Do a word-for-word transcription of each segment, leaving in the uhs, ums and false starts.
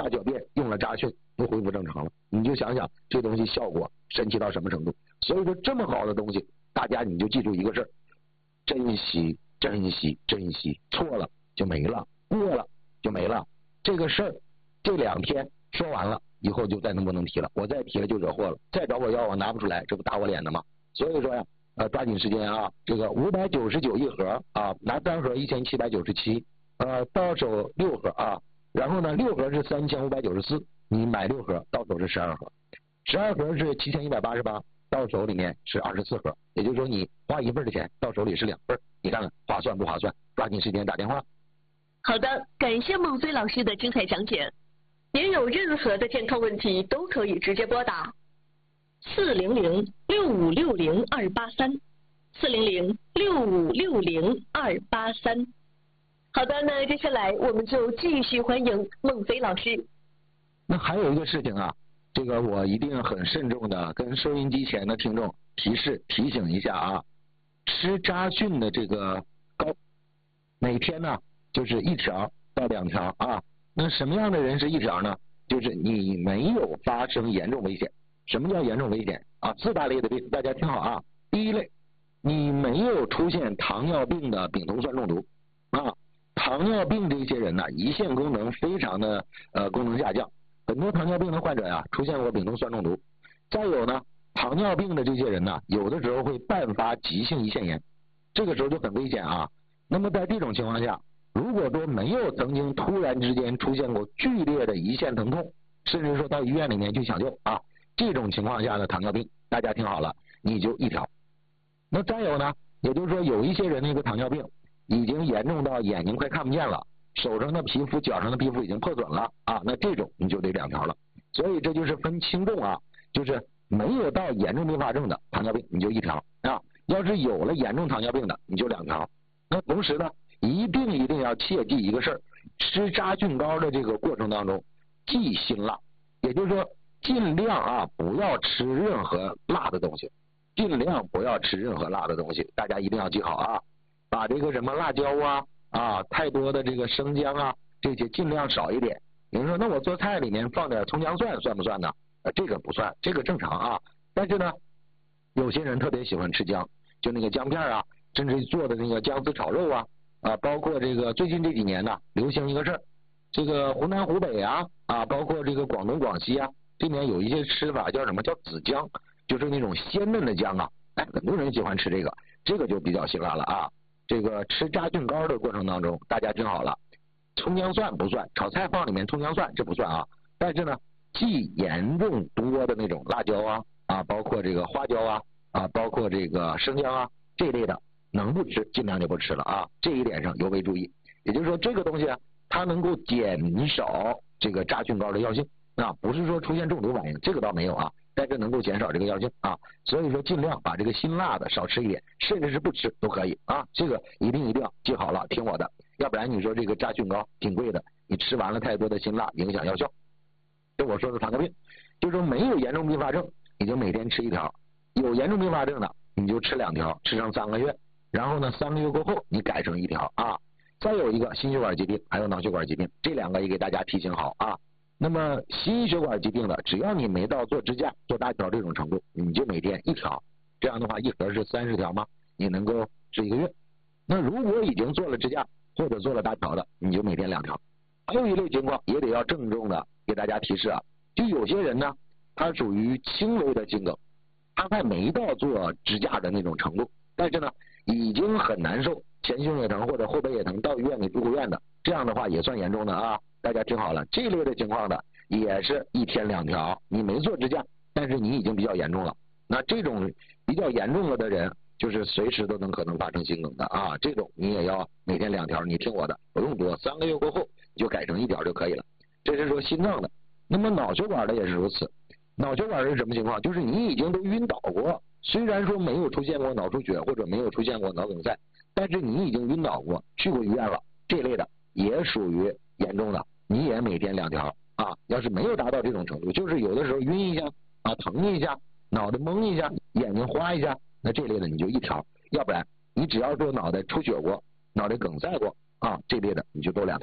狡辩，用了扎讯，都恢复正常了。你就想想这东西效果神奇到什么程度。所以说这么好的东西，大家你就记住一个事儿：珍惜，珍惜，珍惜。错了就没了，过了就没了。这个事儿这两天说完了，以后就再能不能提了。我再提了就惹祸了，再找我要我拿不出来，这不打我脸的吗？所以说呀，呃，抓紧时间啊，这个五百九十九一盒啊，拿单盒一千七百九十七，呃，到手六盒啊。然后呢，六盒是三千五百九十四，你买六盒到手是十二盒，十二盒是七千一百八十八，到手里面是二十四盒，也就是说你花一份的钱，到手里是两份，你看看划算不划算？抓紧时间打电话。 好的，感谢孟非老师的精彩讲解。您有任何的健康问题都可以直接拨打四零零六五六零二八三，四零零六五六零二八三。好的，那接下来我们就继续欢迎孟非老师。 那还有一个事情啊，这个我一定很慎重的跟收音机前的听众提示提醒一下啊，吃扎讯的这个膏，每天呢就是一条到两条啊。那什么样的人是一条呢？就是你没有发生严重危险。什么叫严重危险啊？四大类的病，大家听好啊。第一类，你没有出现糖尿病的丙酮酸中毒啊。糖尿病这些人呢，胰腺功能非常的呃功能下降，很多糖尿病的患者呀出现过丙酮酸中毒。再有呢，糖尿病的这些人呢，有的时候会伴发急性胰腺炎，这个时候就很危险啊。那么在这种情况下，如果说没有曾经突然之间出现过剧烈的胰腺疼痛，甚至说到医院里面去抢救啊，这种情况下的糖尿病，大家听好了，你就一条。那再有呢，也就是说有一些人那个糖尿病已经严重到眼睛快看不见了，手上的皮肤、脚上的皮肤已经破损了啊，那这种你就得两条了。所以这就是分轻重啊，就是没有到严重并发症的糖尿病你就一条啊，要是有了严重糖尿病的你就两条。那同时呢，一定一定要切记一个事儿，吃扎菌膏的这个过程当中忌辛辣，也就是说尽量啊不要吃任何辣的东西，尽量不要吃任何辣的东西，大家一定要记好啊。把这个什么辣椒啊啊太多的这个生姜啊这些尽量少一点。有人说那我做菜里面放点葱姜蒜算不算呢？呃这个不算，这个正常啊。但是呢，有些人特别喜欢吃姜，就那个姜片啊，甚至做的那个姜丝炒肉啊啊，包括这个最近这几年呢流行一个事儿，这个湖南湖北啊啊，包括这个广东广西啊，这边有一些吃法叫什么叫紫姜，就是那种鲜嫩的姜啊，哎，很多人喜欢吃这个，这个就比较辛辣了啊。这个吃扎菌膏的过程当中，大家听好了，葱姜蒜不算，炒菜放里面葱姜蒜这不算啊。但是呢，既严重多的那种辣椒啊啊，包括这个花椒啊啊，包括这个生姜啊这一类的，能不吃尽量就不吃了啊。这一点上尤为注意。也就是说，这个东西啊，它能够减少这个扎菌膏的药性啊，不是说出现中毒反应，这个倒没有啊。但是能够减少这个药性啊，所以说尽量把这个辛辣的少吃一点，甚至是不吃都可以啊。这个一定一定要记好了，听我的，要不然你说这个扎菌膏挺贵的，你吃完了太多的辛辣，影响药效。这我说的糖尿病，就是说没有严重并发症，你就每天吃一条；有严重并发症的，你就吃两条，吃上三个月，然后呢，三个月过后你改成一条啊。再有一个心血管疾病，还有脑血管疾病，这两个也给大家提醒好啊。那么心血管疾病的，只要你没到做支架、做搭桥这种程度，你就每天一条，这样的话一盒是三十条吗？你能够吃一个月。那如果已经做了支架或者做了搭桥的，你就每天两条。还有一类情况也得要郑重的给大家提示啊，就有些人呢，他属于轻微的心梗，他还没到做支架的那种程度，但是呢已经很难受，前胸也疼或者后背也疼，到医院里住过院的，这样的话也算严重的啊。大家听好了，这类的情况的也是一天两条，你没做支架，但是你已经比较严重了。那这种比较严重了的人，就是随时都能可能发生心梗的啊，这种你也要每天两条，你听我的，不用多，三个月过后你就改成一条就可以了。这是说心脏的。那么脑血管的也是如此。脑血管是什么情况？就是你已经都晕倒过，虽然说没有出现过脑出血或者没有出现过脑梗塞，但是你已经晕倒过，去过医院了，这类的也属于严重的，你也每天两条啊。要是没有达到这种程度，就是有的时候晕一下啊，疼一下，脑袋蒙一下，眼睛花一下，那这类的你就一条。要不然你只要说脑袋出血过，脑袋梗塞过啊，这类的你就都两条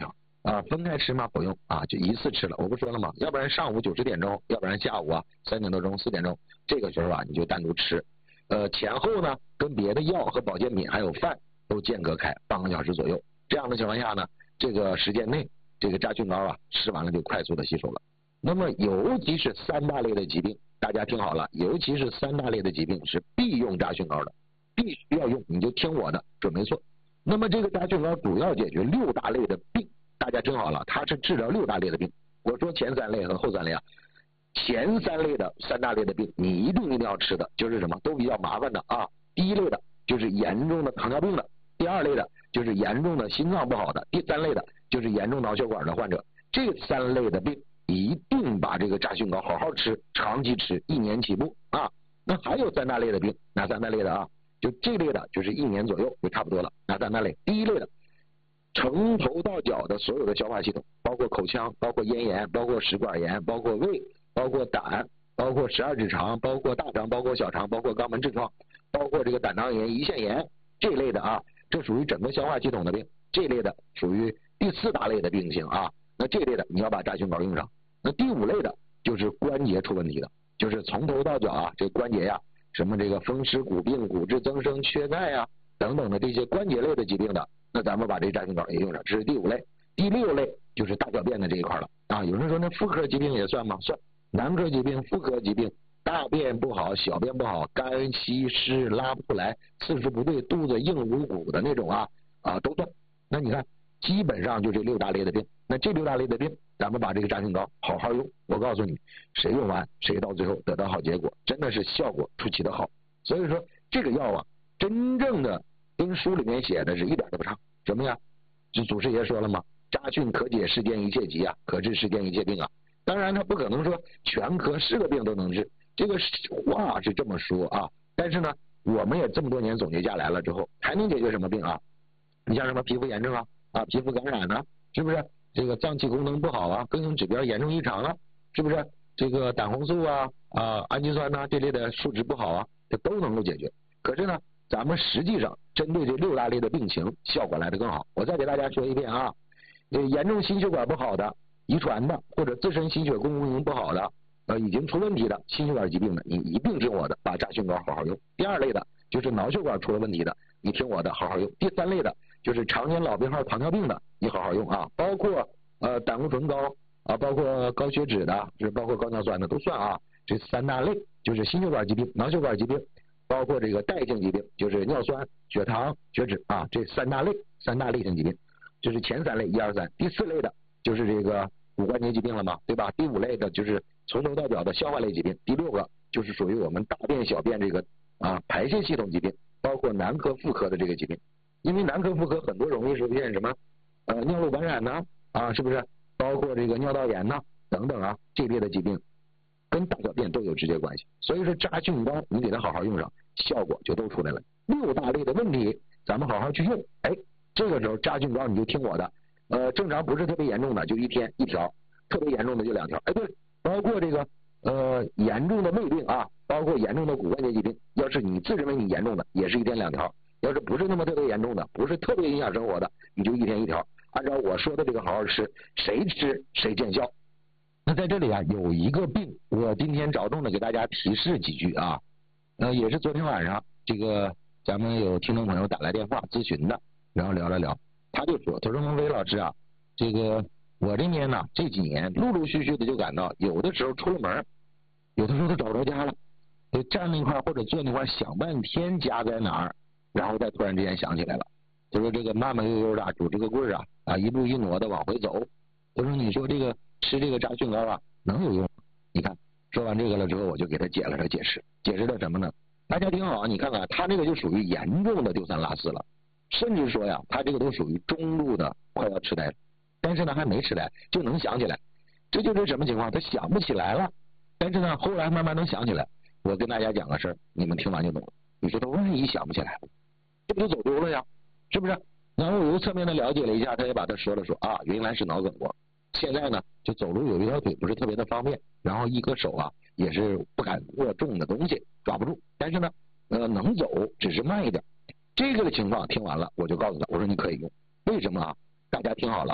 啊，分开吃嘛不用啊，就一次吃了。我不说了吗？要不然上午九十点钟，要不然下午啊三点多钟、四点钟，这个时候啊你就单独吃。呃，前后呢跟别的药和保健品还有饭都间隔开半个小时左右。这样的情况下呢，这个时间内这个扎菌膏啊吃完了就快速的吸收了。那么尤其是三大类的疾病，大家听好了，尤其是三大类的疾病是必用扎菌膏的，必须要用，你就听我的，准没错。那么这个扎菌膏主要解决六大类的病，大家听好了，它是治疗六大类的病。我说前三类和后三类啊，前三类的三大类的病你一定一定要吃的就是什么，都比较麻烦的啊。第一类的就是严重的糖尿病的，第二类的就是严重的心脏不好的，第三类的就是严重脑血管的患者。这三类的病一定把这个扎菌膏好好吃，长期吃，一年起步啊。那还有三大类的病，哪三大类的啊？就这类的就是一年左右就差不多了。哪三大类？第一类的从头到脚的所有的消化系统，包括口腔，包括咽炎，包括食管炎，包括胃，包括胆，包括十二指肠，包括大肠，包括小肠，包括肛门痔疮，包括这个胆囊炎、胰腺炎这类的啊，这属于整个消化系统的病。这类的属于第四大类的病型啊。那这类的你要把扎菌膏用上。那第五类的就是关节出问题的，就是从头到脚啊，这关节呀、啊，什么这个风湿骨病、骨质增生、缺钙呀、啊、等等的这些关节类的疾病的，那咱们把这扎菌膏也用上，这是第五类。第六类就是大小便的这一块了啊。有人说那妇科疾病也算吗？算。男科疾病、妇科疾病，大便不好、小便不好、干稀湿、拉不出来、次数不对、肚子硬如鼓的那种啊啊都算。那你看基本上就这六大类的病。那这六大类的病咱们把这个扎菌膏好好用，我告诉你谁用完谁到最后得到好结果，真的是效果出奇的好。所以说这个药啊真正的跟书里面写的是一点都不差。什么呀？就祖师爷说了嘛，扎菌可解世间一切疾啊，可治世间一切病啊。当然他不可能说全科是个病都能治，这个话是这么说啊，但是呢我们也这么多年总结下来了之后，还能解决什么病啊？你像什么皮肤炎症啊啊，皮肤感染啊，是不是这个脏器功能不好啊，各种指标严重异常啊，是不是这个胆红素啊啊氨基酸呐、啊、这类的数值不好啊，这都能够解决。可是呢咱们实际上针对这六大类的病情效果来得更好。我再给大家说一遍啊，严重心血管不好的、遗传的或者自身心血功能不好的呃已经出问题的心血管疾病的，你一并听我的，把扎菌膏好好用。第二类的就是脑血管出了问题的，你听我的好好用。第三类的就是常年老病号糖尿病的，你好好用啊，包括呃胆固醇高啊，包括高血脂的，就是包括高尿酸的都算啊。这三大类就是心血管疾病、脑血管疾病，包括这个代性疾病，就是尿酸、血糖、血脂啊，这三大类三大类型疾病，就是前三类一二三。第四类的就是这个骨关节疾病了嘛，对吧？第五类的就是从头到脚的消化类疾病，第六个就是属于我们大便小便这个啊排泄系统疾病，包括男科妇科的这个疾病。因为男科妇科很多容易出现什么呃尿路感染呢啊，是不是包括这个尿道炎呢等等啊，这类的疾病跟大小便都有直接关系。所以说扎菌膏你给它好好用上，效果就都出来了。六大类的问题咱们好好去用，哎，这个时候扎菌膏你就听我的，呃正常不是特别严重的就一天一条，特别严重的就两条。哎对，包括这个呃严重的胃病啊，包括严重的骨关节疾病，要是你自认为你严重的也是一天两条，要是不是那么特别严重的，不是特别影响生活的，你就一天一条，按照我说的这个好好吃，谁吃谁见效。那在这里啊有一个病我今天着重的给大家提示几句啊，呃也是昨天晚上这个咱们有听众朋友打来电话咨询的，然后聊了聊，他就说他说孟非老师啊，这个我这边呢这几年陆陆续续的就感到有的时候出了门，有的时候他找不着家了，就站那块或者坐那块想半天家在哪儿，然后再突然之间想起来了，就说这个慢慢悠悠的拄这个棍儿啊啊一步一挪的往回走，他说你说这个吃这个扎菌膏啊能有用？你看说完这个了之后，我就给他解了这解释，解释的什么呢？大家听好啊，你看看他这个就属于严重的丢三落四了，甚至说呀他这个都属于中度的快要痴呆了，但是呢还没痴呆就能想起来，这就是什么情况？他想不起来了，但是呢后来慢慢能想起来。我跟大家讲个事儿，你们听完就懂了。你说他万一想不起来了，这不就走丢了呀？是不是？然后我又侧面的了解了一下，他也把他说了说啊，原来是脑梗过，现在呢就走路有一条腿不是特别的方便，然后一个手啊也是不敢握重的东西，抓不住，但是呢呃能走，只是慢一点。这个的情况听完了，我就告诉他，我说你可以用。为什么啊？大家听好了，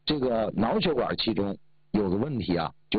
这个脑血管其中有个问题啊，就